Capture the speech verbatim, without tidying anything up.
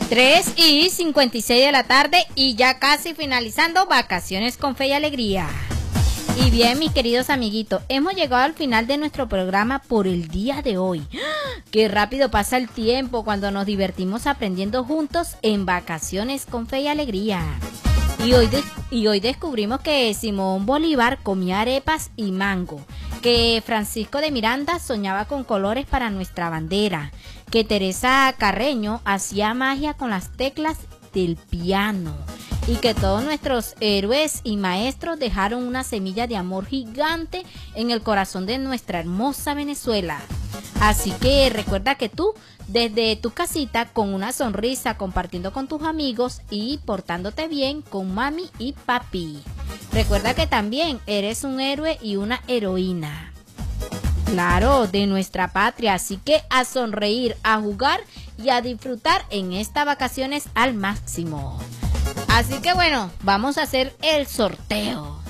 tres y cincuenta y seis de la tarde y ya casi finalizando Vacaciones con Fe y Alegría. Y bien, mis queridos amiguitos, hemos llegado al final de nuestro programa por el día de hoy. ¡Ah! Qué rápido pasa el tiempo cuando nos divertimos aprendiendo juntos en Vacaciones con Fe y Alegría. Y hoy, de, y hoy descubrimos que Simón Bolívar comía arepas y mango, que Francisco de Miranda soñaba con colores para nuestra bandera, que Teresa Carreño hacía magia con las teclas del piano y que todos nuestros héroes y maestros dejaron una semilla de amor gigante en el corazón de nuestra hermosa Venezuela. Así que recuerda que tú, desde tu casita, con una sonrisa, compartiendo con tus amigos y portándote bien con mami y papi. Recuerda que también eres un héroe y una heroína. Claro, de nuestra patria, así que a sonreír, a jugar y a disfrutar en estas vacaciones al máximo. Así que bueno, vamos a hacer el sorteo.